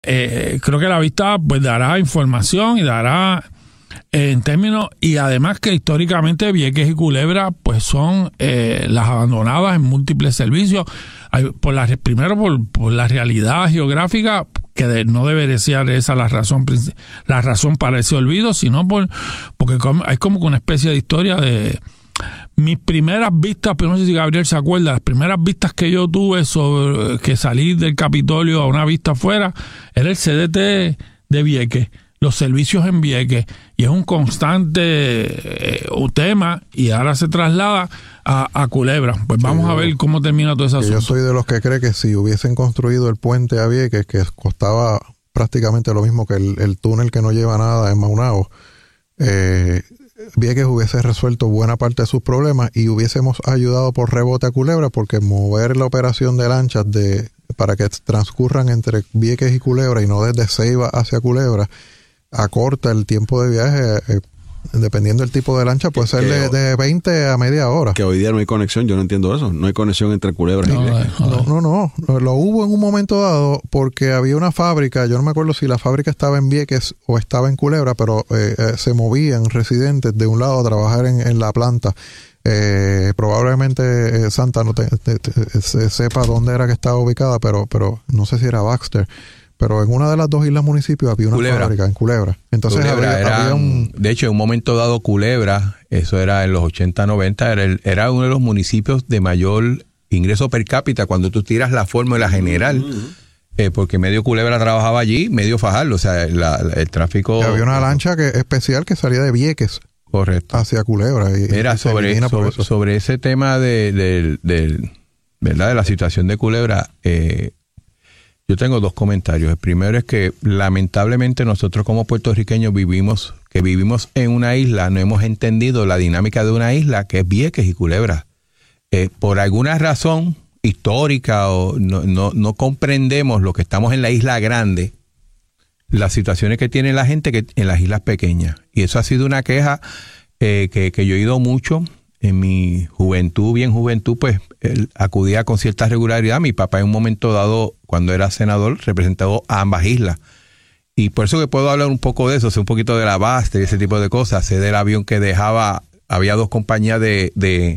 creo que la vista pues dará información y dará en términos, y además que históricamente Vieques y Culebra pues son las abandonadas en múltiples servicios, primero por la realidad geográfica, que no debería ser esa la razón para ese olvido, sino porque hay como una especie de historia de mis primeras vistas, pero no sé si Gabriel se acuerda, las primeras vistas que yo tuve sobre que salí del Capitolio a una vista afuera, era el CDT de Vieques, los servicios en Vieques, y es un constante tema, y ahora se traslada a Culebra. Pues vamos a ver cómo termina todo ese asunto. Yo soy de los que cree que si hubiesen construido el puente a Vieques, que costaba prácticamente lo mismo que el túnel que no lleva nada en Maunabo, Vieques hubiese resuelto buena parte de sus problemas y hubiésemos ayudado por rebote a Culebra, porque mover la operación de lanchas para que transcurran entre Vieques y Culebra y no desde Ceiba hacia Culebra, acorta el tiempo de viaje, dependiendo del tipo de lancha, puede ser de 20 a media hora. Que hoy día no hay conexión, yo no entiendo eso. No hay conexión entre Culebra y Vieques. No. Lo hubo en un momento dado porque había una fábrica, yo no me acuerdo si la fábrica estaba en Vieques o estaba en Culebra, pero se movían residentes de un lado a trabajar en la planta. Probablemente Santa no se sepa dónde era que estaba ubicada, pero no sé si era Baxter. Pero en una de las dos islas municipios había una fábrica en Culebra. Entonces había de hecho, en un momento dado Culebra, eso era en los 80, 90, era uno de los municipios de mayor ingreso per cápita cuando tú tiras la fórmula general. Porque medio Culebra trabajaba allí, medio Fajardo, o sea, el tráfico... Y había una lancha especial que salía de Vieques. Correcto. Hacia Culebra. Mira, sobre ese tema de ¿verdad? De la situación de Culebra, yo tengo dos comentarios. El primero es que lamentablemente nosotros como puertorriqueños vivimos en una isla, no hemos entendido la dinámica de una isla que es Vieques y Culebra. Por alguna razón histórica o no comprendemos lo que estamos en la isla grande, las situaciones que tiene la gente que en las islas pequeñas. Y eso ha sido una queja que yo he oído mucho. En mi juventud, pues acudía con cierta regularidad. Mi papá en un momento dado, cuando era senador, representó a ambas islas. Y por eso que puedo hablar un poco de eso, sé un poquito de la Baste y ese tipo de cosas. Sé del avión que había dos compañías de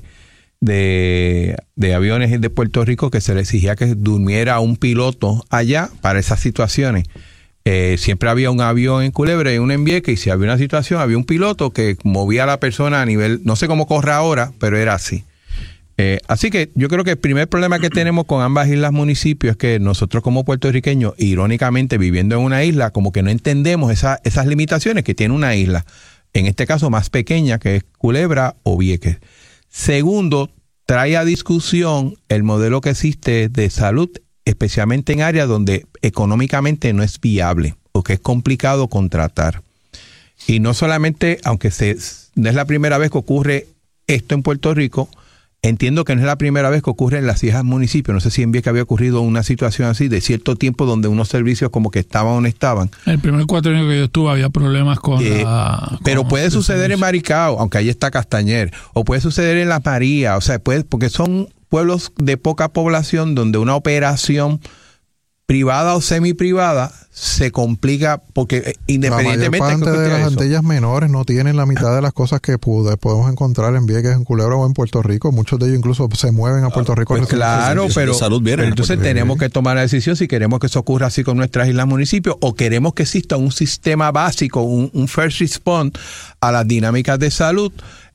aviones de Puerto Rico que se le exigía que durmiera un piloto allá para esas situaciones. Siempre había un avión en Culebra y uno en Vieques, y si había una situación, había un piloto que movía a la persona a nivel, no sé cómo corre ahora, pero era así. Así que yo creo que el primer problema que tenemos con ambas islas municipios es que nosotros como puertorriqueños, irónicamente viviendo en una isla, como que no entendemos esas limitaciones que tiene una isla, en este caso más pequeña, que es Culebra o Vieques. Segundo, trae a discusión el modelo que existe de salud, especialmente en áreas donde económicamente no es viable o que es complicado contratar. Y no solamente, aunque no es la primera vez que ocurre esto en Puerto Rico, entiendo que no es la primera vez que ocurre en las islas municipios. No sé si en Vieques había ocurrido una situación así de cierto tiempo donde unos servicios como que estaban o no estaban. El primer cuatrienio que yo estuve había problemas pero puede suceder en Maricao, aunque ahí está Castañer, o puede suceder en Las Marías, o sea, porque son pueblos de poca población donde una operación privada o semiprivada se complica porque independientemente la mayor parte de las Antillas menores no tienen la mitad de las cosas que podemos encontrar en Vieques, en Culebra o en Puerto Rico. Muchos de ellos incluso se mueven a Puerto Rico. Pues claro, pero entonces tenemos que tomar la decisión si queremos que eso ocurra así con nuestras islas municipios o queremos que exista un sistema básico, un first response a las dinámicas de salud.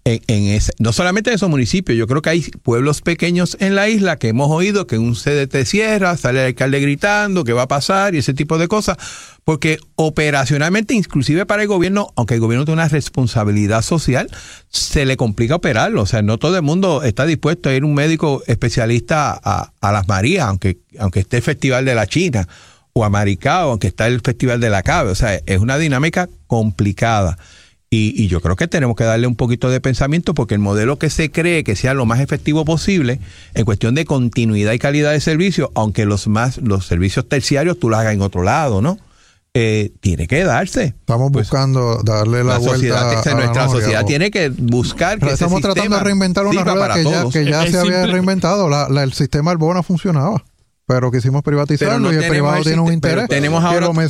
No solamente en esos municipios, yo creo que hay pueblos pequeños en la isla que hemos oído que un CDT cierra, sale el alcalde gritando qué va a pasar y ese tipo de cosas, porque operacionalmente, inclusive para el gobierno, aunque el gobierno tiene una responsabilidad social, se le complica operarlo. O sea, no todo el mundo está dispuesto a ir un médico especialista a Las Marías, aunque esté el Festival de la China, o a Maricao, aunque está el Festival de la Cave. O sea, es una dinámica complicada. Y yo creo que tenemos que darle un poquito de pensamiento porque el modelo que se cree que sea lo más efectivo posible en cuestión de continuidad y calidad de servicio, aunque los servicios terciarios tú los hagas en otro lado, ¿no? Tiene que darse. Estamos buscando darle la vuelta a nuestra sociedad tiene que buscar que estamos tratando de reinventar una rueda que ya se había reinventado. El sistema Arbona funcionaba. pero quisimos privatizarlo Pero no y el tenemos privado el tiene un sistema, pero interés. tenemos que ahora lo